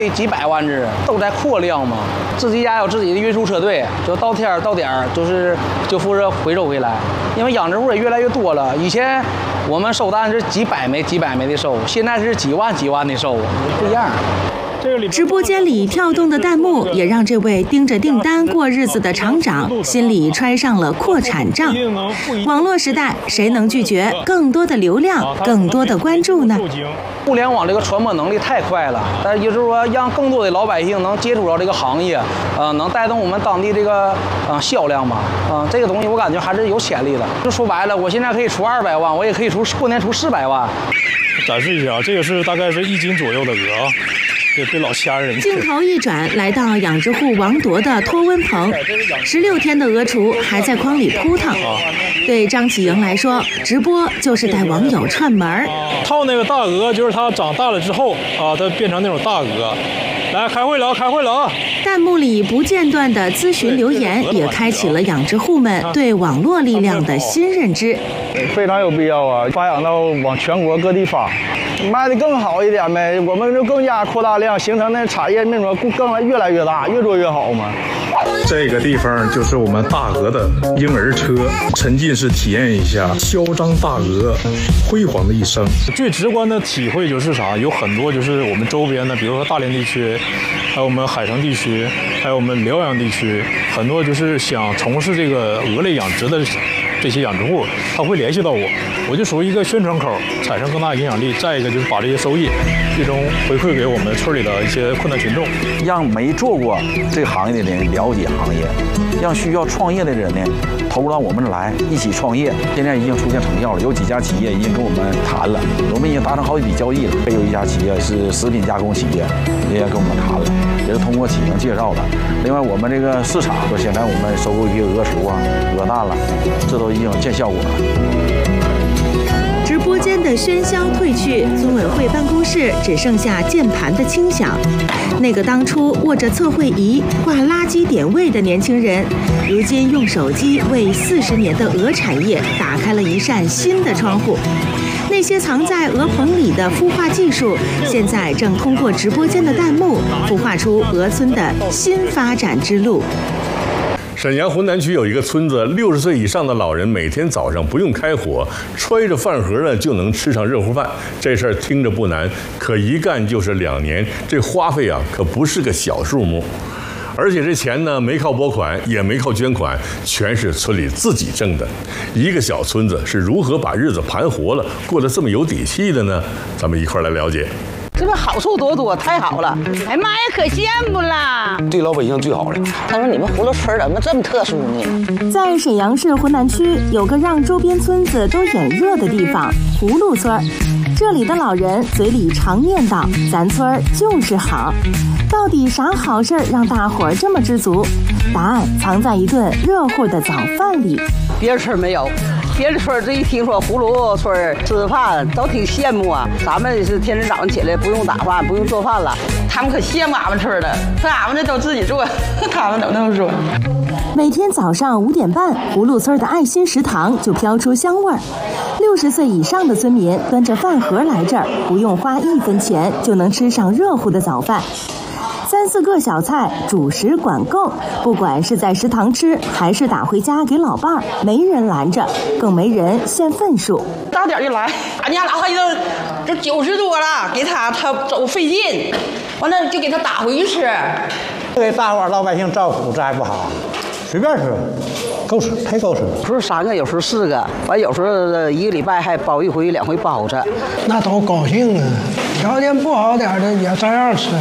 几百万只都在扩量嘛，自己家有自己的运输车队，就到天到点就负责回收回来。因为养殖户也越来越多了，以前我们收单是几百枚的收，现在是几万的收，不一样。 直播间里跳动的弹幕也让这位盯着订单过日子的厂长心里揣上了扩产账。网络时代，谁能拒绝更多的流量、更多的关注呢？ 互联网这个传播能力太快了，但是也就是说，让更多的老百姓能接触到这个行业，能带动我们当地这个销量嘛，这个东西我感觉还是有潜力的。就说白了，我现在可以出200万，我也可以过年出400万。 展示一下，这个是大概是1斤左右的鹅。这老吓人。 镜头一转，来到养殖户王铎的脱温棚，16天的鹅雏还在筐里扑腾。对张启莹来说，直播就是带网友串门。 套那个大鹅，就是它长大了之后啊，它变成那种大鹅。来，开会了，开会了啊！ 弹幕里不间断的咨询留言，也开启了养殖户们对网络力量的新认知。 非常有必要啊，发扬到往全国各地发，卖的更好一点呗，我们就更加扩大量，形成那产业面更越来越大，越做越好嘛。 这个地方就是我们大鹅的婴儿车，沉浸式体验一下嚣张大鹅辉煌的一生。 最直观的体会就是啥？有很多就是我们周边的，比如说大连地区，还有我们海城地区，还有我们辽阳地区，很多就是想从事这个鹅类养殖的这些养殖户，他会联系到我，我就属于一个宣传口，产生更大影响力。再一个就是把这些收益最终回馈给我们村里的一些困难群众， 让没做过这个行业的人了解行业，让需要创业的人呢投入到我们来一起创业。现在已经出现成效了，有几家企业已经跟我们谈了，我们已经达成好几笔交易了。还有一家企业是食品加工企业，也跟我们谈了，也是通过启明介绍的。另外，我们这个市场，说现在我们收购一些鹅雏啊、鹅蛋了，这都已经见效果了。 直播间的喧嚣退去，村委会办公室只剩下键盘的轻响。那个当初握着测绘仪挂垃圾点位的年轻人，如今用手机为40年的鹅产业打开了一扇新的窗户。那些藏在鹅棚里的孵化技术，现在正通过直播间的弹幕孵化出鹅村的新发展之路。 沈阳浑南区有一个村子，60岁以上的老人每天早上不用开火，揣着饭盒呢就能吃上热乎饭。这事儿听着不难，可一干就是2年，这花费啊可不是个小数目。而且这钱呢没靠拨款，也没靠捐款，全是村里自己挣的。一个小村子是如何把日子盘活了，过得这么有底气的呢？咱们一块儿来了解。 这不好处多，太好了！哎妈呀，可羡慕了！ 对老百姓最好了。 他说：“你们葫芦村怎么这么特殊呢？” 在沈阳市浑南区有个让周边村子都眼热的地方——葫芦村。这里的老人嘴里常念叨：“咱村儿就是好。”到底啥好事儿让大伙儿这么知足？答案藏在一顿热乎的早饭里。 别的村没有。别的村这一听说葫芦村吃饭都挺羡慕啊，咱们是天天早上起来不用打饭，不用做饭了，他们可羡慕俺们村的，说俺们这都自己做，他们都那么说。 每天早上5点半，葫芦村的爱心食堂就飘出香味儿。60岁以上的村民端着饭盒来这儿，不用花1分钱就能吃上热乎的早饭。3、4个小菜，主食管够，不管是在食堂吃，还是打回家给老伴儿，没人拦着，更没人限份数。 到点就来，俺家老太都90多了，给他走费劲，完了就给他打回去吃。 给大伙老百姓照顾，这还不好？随便吃，够吃，忒够吃。 有时候3个，有时候4个，完有时候1个礼拜还包1回2回包子。 那都高兴啊！条件不好点的也照样吃。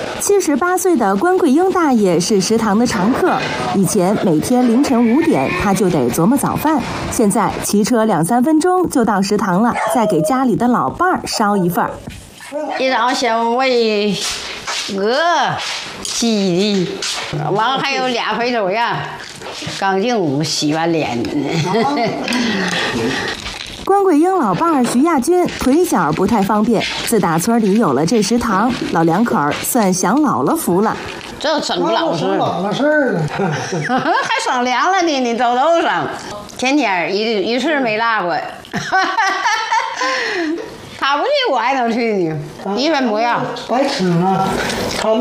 78岁的关桂英大爷是食堂的常客，以前每天凌晨5点他就得琢磨早饭，现在骑车2、3分钟就到食堂了，再给家里的老伴儿烧一份。 一早先喂鹅、鸡的，完还有2回走呀，刚进屋洗完脸。 关桂英老伴儿徐亚军腿脚不太方便，自打村里有了这食堂，老两口算享老了福了。 这省老事了事儿了， 还省粮了呢，你都省，天天一次没落过。 他不去我还能去呢，一分不要。 白吃呢，他。